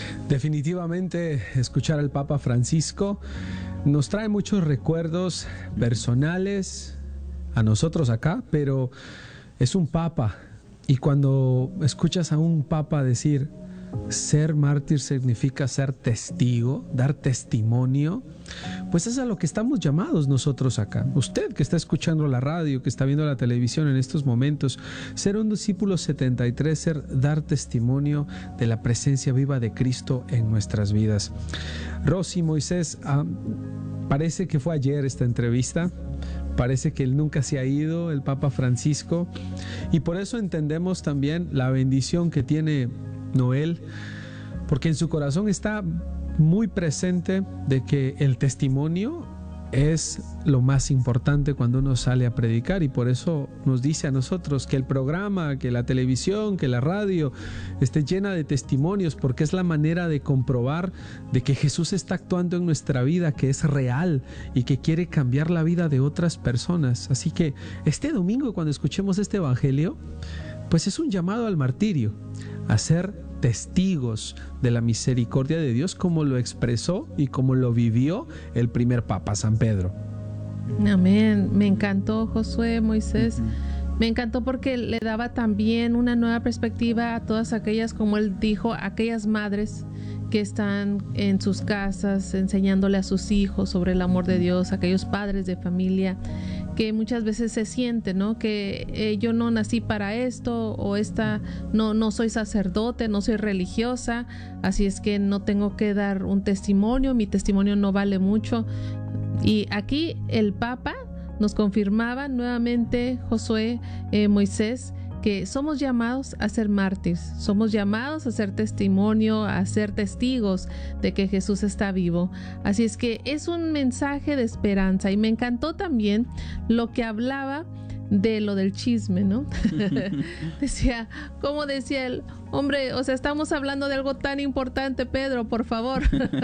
Definitivamente, escuchar al Papa Francisco nos trae muchos recuerdos personales a nosotros acá, pero es un Papa. Y cuando escuchas a un Papa decir, ser mártir significa ser testigo, dar testimonio, pues es a lo que estamos llamados nosotros acá. Usted que está escuchando la radio, que está viendo la televisión en estos momentos, ser un discípulo 73, ser dar testimonio de la presencia viva de Cristo en nuestras vidas. Rosy, Moisés, parece que fue ayer esta entrevista. Parece que él nunca se ha ido, el Papa Francisco, y por eso entendemos también la bendición que tiene Noel, porque en su corazón está muy presente de que el testimonio es lo más importante cuando uno sale a predicar, y por eso nos dice a nosotros que el programa, que la televisión, que la radio esté llena de testimonios, porque es la manera de comprobar de que Jesús está actuando en nuestra vida, que es real y que quiere cambiar la vida de otras personas. Así que este domingo, cuando escuchemos este evangelio, pues es un llamado al martirio, a ser testigos de la misericordia de Dios, como lo expresó y como lo vivió el primer Papa, San Pedro. Amén. Me encantó, Josué, Moisés. Me encantó porque le daba también una nueva perspectiva a todas aquellas, como él dijo, aquellas madres que están en sus casas enseñándole a sus hijos sobre el amor de Dios, aquellos padres de familia que muchas veces se sienten, ¿no? Que yo no nací para esto, o no soy sacerdote, no soy religiosa, así es que no tengo que dar un testimonio, mi testimonio no vale mucho. Y aquí el Papa nos confirmaba nuevamente, Josué, Moisés, que somos llamados a ser mártires, somos llamados a ser testimonio, a ser testigos de que Jesús está vivo. Así es que es un mensaje de esperanza, y me encantó también lo que hablaba de lo del chisme, ¿no? Decía, como decía él, hombre, o sea, estamos hablando de algo tan importante, Pedro, por favor.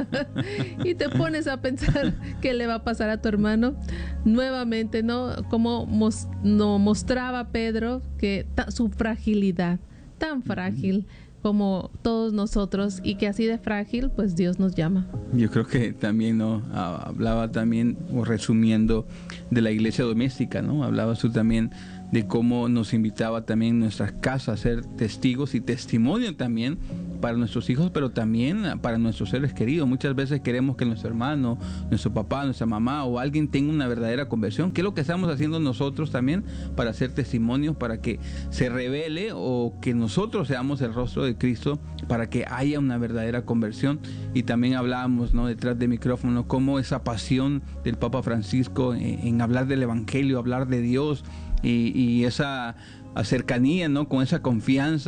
Y te pones a pensar qué le va a pasar a tu hermano nuevamente, ¿no? Como mostraba Pedro que su fragilidad, tan frágil como todos nosotros, y que así de frágil, pues Dios nos llama. Yo creo que también, ¿no? Hablaba también, o resumiendo, de la iglesia doméstica, ¿no? Hablaba tú también de cómo nos invitaba también en nuestras casas a ser testigos y testimonio también para nuestros hijos, pero también para nuestros seres queridos. Muchas veces queremos que nuestro hermano, nuestro papá, nuestra mamá o alguien tenga una verdadera conversión. ¿Qué es lo que estamos haciendo nosotros también para hacer testimonios, para que se revele, o que nosotros seamos el rostro de Cristo, para que haya una verdadera conversión? Y también hablábamos, ¿no?, detrás del micrófono, cómo esa pasión del Papa Francisco en hablar del Evangelio, hablar de Dios, y esa cercanía, ¿no?, con esa confianza